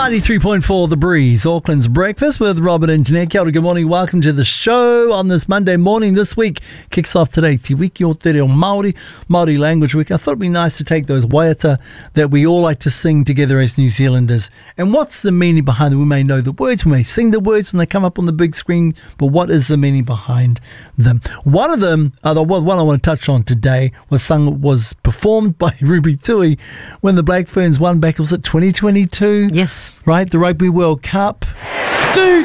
93.4 The Breeze, Auckland's breakfast with Robert and Jeanette. Kia ora, good morning. Welcome to the show on this Monday morning. This week kicks off today, Te Wiki o Te Reo Māori, Māori Language Week. I thought it'd be nice to take those waiata that we all like to sing together as New Zealanders. And what's the meaning behind it? We may know the words, we may sing the words when they come up on the big screen, but what is the meaning behind them? One of them, the one I want to touch on today, was performed by Ruby Tui when the Black Ferns won back, was it 2022? Yes. Right, the Rugby World Cup. They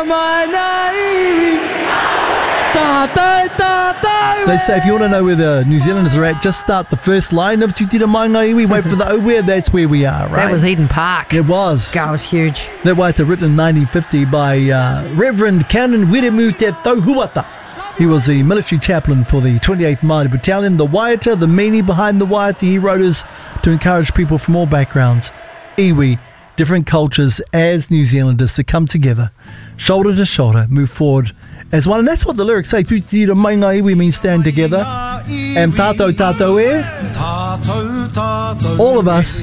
say if you want to know where the New Zealanders are at, just start the first line of Tutira Mai Ngā Iwi, wait for the Owhere, that's where we are, right? That was Eden Park. It was. God, it was huge. That waiata written in 1950 by Reverend Canon Wiremu Te Tauhuata. He was the military chaplain for the 28th Māori Battalion. The waiata, the meaning behind the waiata he wrote is to encourage people from all backgrounds, iwi, different cultures as New Zealanders to come together, shoulder to shoulder, move forward as one. And that's what the lyrics say. Tutira mai ngā iwi means stand together. And tātou tātou e. All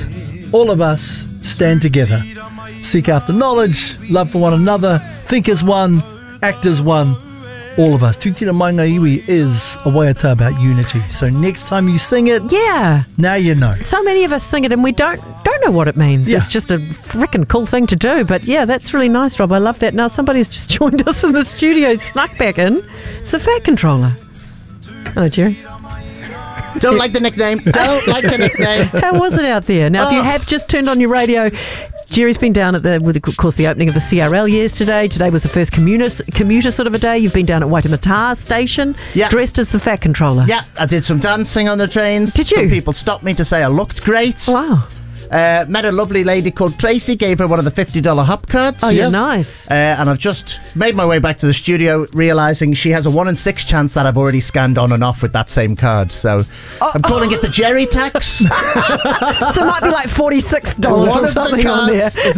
of us stand together. Seek after knowledge, love for one another, think as one, act as one. All of us. Tutira mai ngā iwi is a waiata about unity. So next time you sing it, now you know. So many of us sing it and we don't know what it means. Yeah. It's just a freaking cool thing to do. But yeah, that's really nice, Rob. I love that. Now somebody's just joined us in the studio, snuck back in. It's the Fat Controller. Hello, Jerry. Don't like the nickname. Don't like the nickname. How was it out there? Now, if you have just turned on your radio, Jerry's been down at with, of course, the opening of the CRL yesterday. Today was the first commuter sort of a day. You've been down at Waitemata Station, dressed as the Fat Controller. Yeah, I did some dancing on the trains. Did you? Some people stopped me to say I looked great. Wow. Met a lovely lady called Tracy, gave her one of the $50 hub cards. Oh, yeah, nice. And I've just made my way back to the studio, realising she has a 1 in 6 chance that I've already scanned on and off with that same card. So I'm calling it the Jerry tax. So it might be like $46 One or of something the on there. cards is a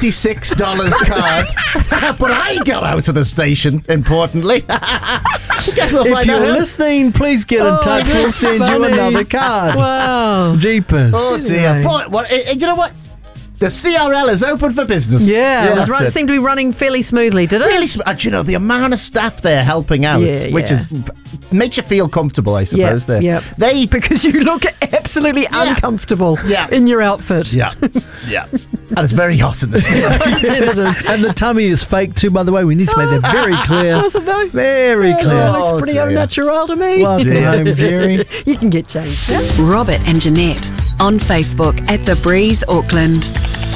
$46 card, but I got out of the station, importantly. Guess we'll If find you're out. listening, please get in touch. We'll send you funny. another card. Wow. Jeepers. Oh dear. Right. Boy, you know what? The CRL is open for business. Yeah, that's it seemed to be running fairly smoothly, did it? Really, you know, the amount of staff there helping out, which is makes you feel comfortable, I suppose. Because you look absolutely uncomfortable in your outfit. Yeah, and it's very hot in the studio. It is. And the tummy is fake too, by the way. We need to make that very clear. Was it though? Very clear. That looks pretty unnatural to me. Welcome home, Jerry. You can get changed. Yeah? Robert and Jeanette on Facebook at The Breeze Auckland.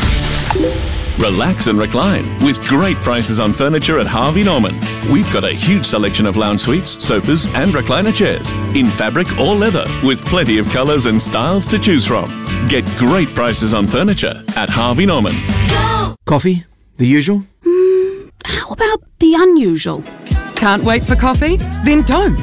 Relax and recline with great prices on furniture at Harvey Norman. We've got a huge selection of lounge suites, sofas and recliner chairs in fabric or leather with plenty of colours and styles to choose from. Get great prices on furniture at Harvey Norman. Coffee? The usual? How about the unusual? Can't wait for coffee? Then don't.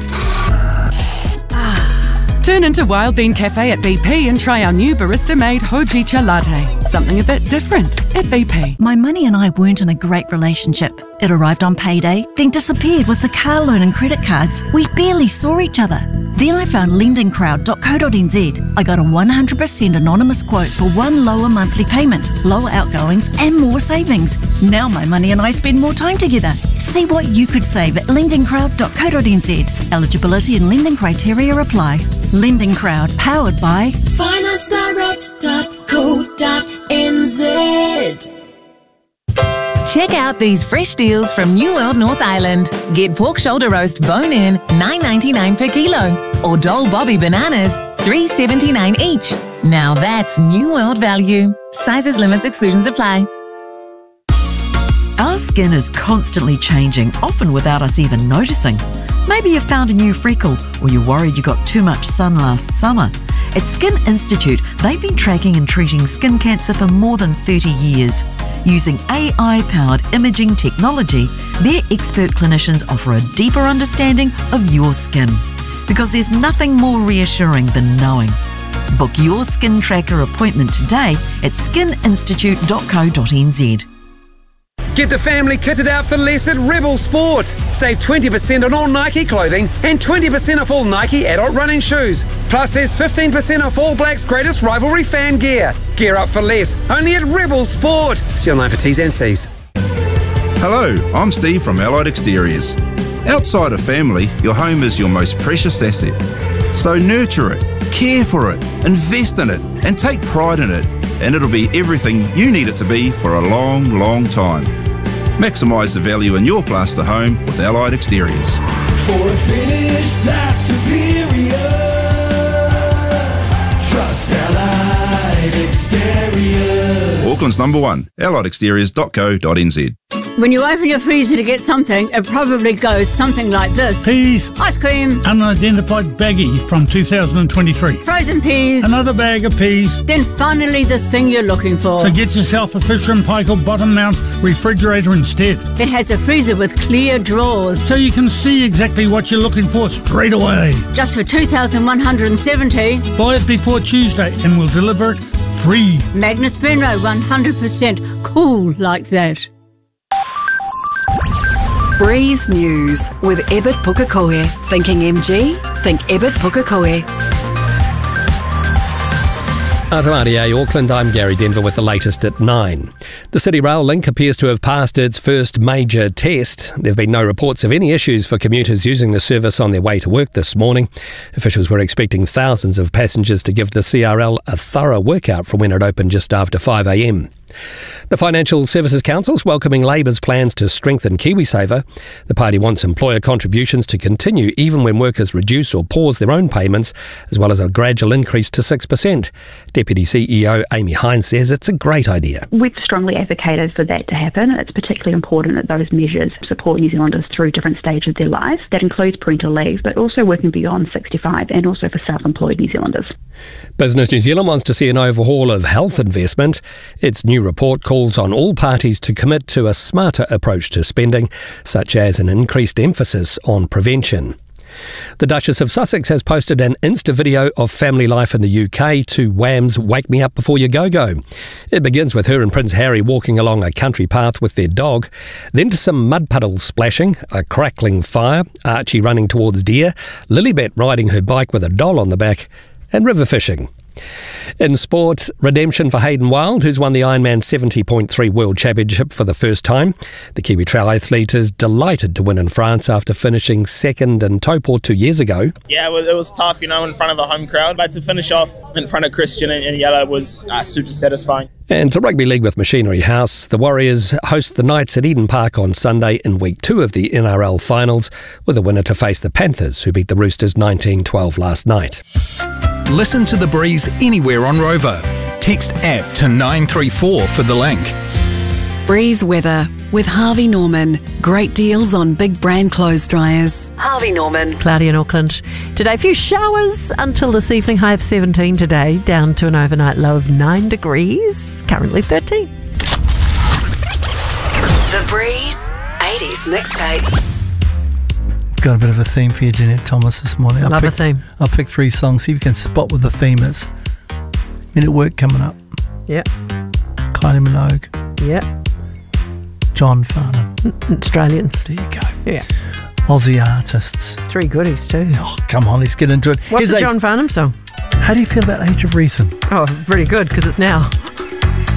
Turn into Wild Bean Cafe at BP and try our new barista-made Hojicha latte. Something a bit different at BP. My money and I weren't in a great relationship. It arrived on payday, then disappeared with the car loan and credit cards. We barely saw each other. Then I found lendingcrowd.co.nz. I got a 100% anonymous quote for one lower monthly payment, lower outgoings and more savings. Now my money and I spend more time together. See what you could save at lendingcrowd.co.nz. Eligibility and lending criteria apply. Lending Crowd, powered by financedirect.co.nz. Check out these fresh deals from New World North Island. Get pork shoulder roast bone-in, $9.99 per kilo. Or Dole Bobby bananas, $3.79 each. Now that's New World value. Sizes, limits, exclusions apply. Our skin is constantly changing, often without us even noticing. Maybe you found a new freckle, or you're worried you got too much sun last summer. At Skin Institute, they've been tracking and treating skin cancer for more than 30 years. Using AI-powered imaging technology, their expert clinicians offer a deeper understanding of your skin. Because there's nothing more reassuring than knowing. Book your skin tracker appointment today at skininstitute.co.nz. Get the family kitted out for less at Rebel Sport. Save 20% on all Nike clothing and 20% off all Nike adult running shoes. Plus, there's 15% off All Blacks' greatest rivalry fan gear. Gear up for less, only at Rebel Sport. See online for T's and C's. Hello, I'm Steve from Allied Exteriors. Outside of family, your home is your most precious asset. So nurture it, care for it, invest in it, and take pride in it, and it'll be everything you need it to be for a long, long time. Maximise the value in your plaster home with Allied Exteriors. For a finish that's superior, trust Allied Exteriors. Auckland's number one, alliedexteriors.co.nz. When you open your freezer to get something, it probably goes something like this. Peas. Ice cream. Unidentified baggie from 2023. Frozen peas. Another bag of peas. Then finally the thing you're looking for. So get yourself a Fisher & Paykel bottom mount refrigerator instead. It has a freezer with clear drawers. So you can see exactly what you're looking for straight away. Just for $2,170. Buy it before Tuesday and we'll deliver it free. Magnus Benro, 100% cool like that. Breeze News with Ebert Pukekohe. Thinking MG? Think Ebert Pukekohe. RTMRDA Auckland, I'm Gary Denver with the latest at 9. The City Rail link appears to have passed its first major test. There have been no reports of any issues for commuters using the service on their way to work this morning. Officials were expecting thousands of passengers to give the CRL a thorough workout from when it opened just after 5 a.m. The Financial Services Council's welcoming Labour's plans to strengthen KiwiSaver. The party wants employer contributions to continue even when workers reduce or pause their own payments, as well as a gradual increase to 6%. Deputy CEO Amy Hines says it's a great idea. We've strongly advocated for that to happen. It's particularly important that those measures support New Zealanders through different stages of their lives. That includes parental leave, but also working beyond 65 and also for self-employed New Zealanders. Business New Zealand wants to see an overhaul of health investment. Its new report calls on all parties to commit to a smarter approach to spending, such as an increased emphasis on prevention. The Duchess of Sussex has posted an Insta video of family life in the UK to Wham's Wake Me Up Before You Go. It begins with her and Prince Harry walking along a country path with their dog, then to some mud puddles splashing, a crackling fire, Archie running towards deer, Lilibet riding her bike with a doll on the back, and river fishing. In sport, redemption for Hayden Wilde, who's won the Ironman 70.3 World Championship for the first time. The Kiwi triathlete is delighted to win in France after finishing second in Taupo 2 years ago. Yeah, well, it was tough, in front of a home crowd, but to finish off in front of Christian in yellow was super satisfying. And to Rugby League with Machinery House, the Warriors host the Knights at Eden Park on Sunday in Week 2 of the NRL Finals, with a winner to face the Panthers, who beat the Roosters 19-12 last night. Listen to The Breeze anywhere on Rover. Text APP to 934 for the link. Breeze weather with Harvey Norman. Great deals on big brand clothes dryers. Harvey Norman. Cloudy in Auckland. Today, a few showers until this evening. High of 17 today, down to an overnight low of 9 degrees. Currently 13. The Breeze 80s mixtape. Got a bit of a theme for you, Jeanette Thomas, this morning. Love a theme. I'll pick 3 songs. See if you can spot what the theme is. Minute Work coming up. Yep. Kylie Minogue. Yep. John Farnham. Australians. There you go. Yeah. Aussie artists. 3 goodies too. Oh, come on, let's get into it. What's the John Farnham song? How do you feel about Age of Reason? Oh, really good, because it's now.